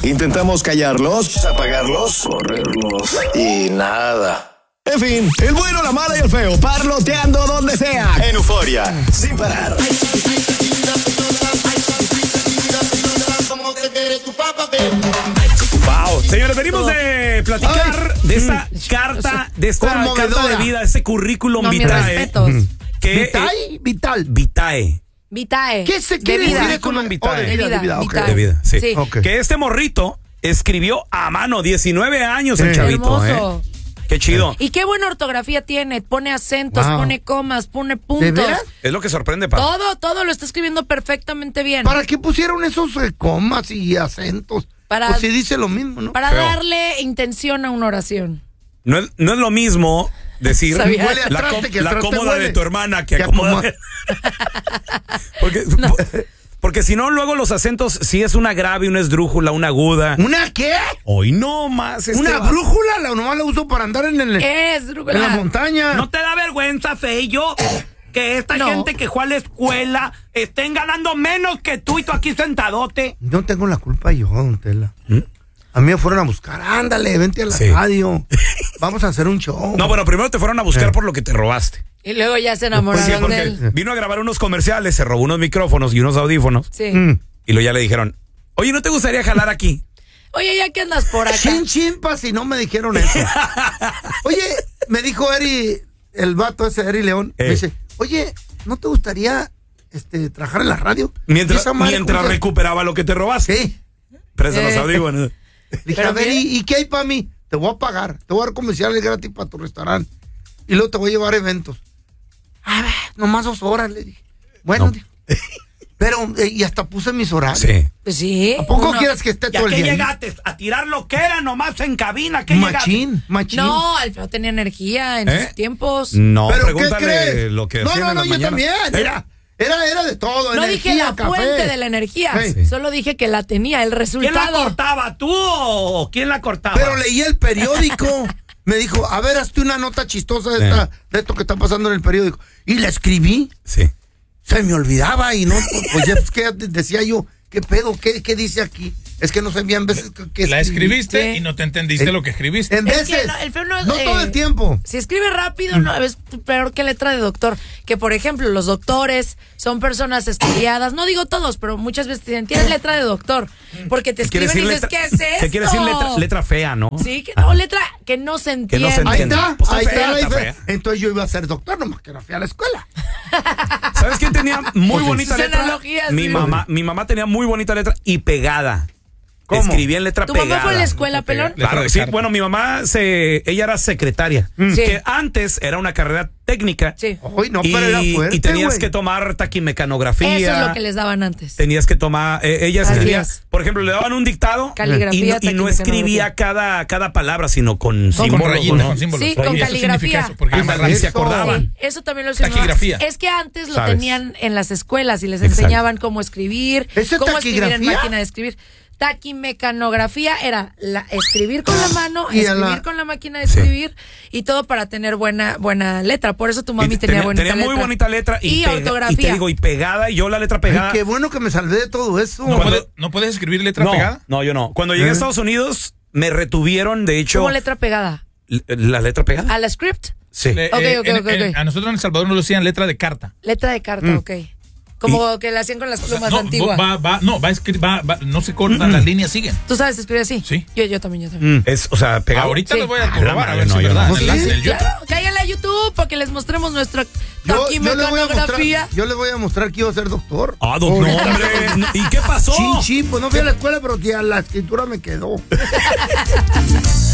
Intentamos callarlos, apagarlos, correrlos y nada. En fin, el bueno, la mala y el feo, parloteando donde sea. En Euforia, sin parar. Wow, señores, venimos de platicar de esta carta, de vida, ese currículum vitae. Vitae. ¿Qué se quiere decir con un vitae? De vida, sí. Okay. Que este morrito escribió a mano, 19 años el chavito, hermoso. Qué chido. Y qué buena ortografía tiene. Pone acentos, pone comas, pone puntos. ¿De veras? Es lo que sorprende, pa. Todo lo está escribiendo perfectamente bien. ¿Para qué pusieron esos comas y acentos? Pues si dice lo mismo, ¿no? Para darle intención a una oración. No es lo mismo decir la cómoda de tu hermana que acomoda. Porque si no, luego los acentos, si es una grave, una esdrújula, una aguda. ¿Una qué? Hoy no más. ¿Una brújula? Nomás la uso para andar en la montaña. ¿No te da vergüenza, Feyo, que esta gente que fue a la escuela estén ganando menos que tú y tú aquí sentadote? No tengo la culpa yo, don Tela. A mí me fueron a buscar. Ándale, vente a la radio. Vamos a hacer un show. No, bueno, primero te fueron a buscar por lo que te robaste. Y luego ya se enamoraron de él. Vino a grabar unos comerciales, se robó unos micrófonos y unos audífonos. Sí. Y luego ya le dijeron, oye, ¿no te gustaría jalar aquí? Oye, ya que andas por acá. Chimpas, y no me dijeron eso. Oye, me dijo Eri, el vato ese, Eri León, me dice, oye, ¿no te gustaría trabajar en la radio? Mientras recuperaba lo que te robaste. Sí. Presta los audífonos. Dije, a ver, ¿y qué hay para mí? Te voy a pagar, te voy a dar comerciales gratis para tu restaurante. Y luego te voy a llevar eventos. A ver, nomás 2 horas, le dije. Bueno, pero, y hasta puse mis horarios. Sí. Pues sí. ¿A poco quieres que esté todo el día? ¿Ya llegaste? ¿A tirar lo que era nomás en cabina? ¿Qué Machín. No, Alfredo tenía energía en sus tiempos. No, ¿pero pregúntale qué crees? Lo que hacían en la yo mañana. también. Era de todo. No energía, dije la café. fuente de la energía. Sí. Solo dije que la tenía, el resultado. ¿Quién la cortaba? ¿Tú o quién la cortaba? Pero leí el periódico. Me dijo, a ver, hazte una nota chistosa de esto que está pasando en el periódico. Y la escribí. Sí. Se me olvidaba y no, pues ya que decía yo, ¿qué pedo? ¿Qué dice aquí? Es que no sé bien veces que la escribiste y no te entendiste lo que escribiste. En veces, que el feo no todo el tiempo. Si escribe rápido, no es peor que letra de doctor. Que, por ejemplo, los doctores son personas estudiadas. No digo todos, pero muchas veces te dicen, tienes letra de doctor. Porque te escriben y dices, ¿qué es esto? Te quiere decir letra fea, ¿no? Sí, letra que no se entiende. Ahí está, Pues ahí está. fea. Entonces yo iba a ser doctor, nomás que no fui a la escuela. ¿Sabes quién tenía muy bonita letra? Mi mamá tenía muy bonita letra y pegada. ¿Cómo? Escribía en letra pegada. ¿Tu mamá fue a la escuela, pelón? Claro, sí. Bueno, mi mamá, ella era secretaria. Sí. Que antes era una carrera técnica. Sí. Uy, no, pero era fuerte, y tenías güey. que tomar taquimecanografía. Eso es lo que les daban antes. Tenías que tomar, ella escribía, es. por ejemplo, le daban un dictado Caligrafía, y no escribía cada palabra, sino con símbolos. Con símbolos. Sí, con caligrafía. Y se acordaban. Sí, eso también lo hicieron. Taquigrafía. Es que antes lo ¿Sabes? tenían en las escuelas y les Exacto. enseñaban cómo escribir, ¿Eso es cómo escribir en taquigrafía? máquina de escribir. Taquimecanografía era escribir con la mano, Y escribir con la máquina de escribir y todo para tener buena letra. Por eso tu mami tenía bonita letra. Tenía muy bonita letra y ortografía. Y te digo, y pegada, y yo la letra pegada. Ay, qué bueno que me salvé de todo eso. ¿No puedes escribir letra pegada? No, yo no. Cuando llegué a Estados Unidos, me retuvieron, de hecho. ¿Cómo letra pegada? ¿La letra pegada? ¿A la script? Sí. Ok. A nosotros en El Salvador nos lo decían letra de carta. Letra de carta, ok. Como que la hacían con las plumas antiguas. No se cortan, las líneas siguen. ¿Tú sabes escribir así? Sí. Yo también. Pegado. Ahorita Sí. les voy a probar a ver no, si es yo verdad. no. En el Sí, YouTube. claro, cáiganle a YouTube para que les mostremos nuestra Yo taquimecanografía. les voy a mostrar que iba a ser doctor. Ah, doctor, no, hombre. ¿Y qué pasó? Sí, pues no fui a la escuela, pero ya la escritura me quedó.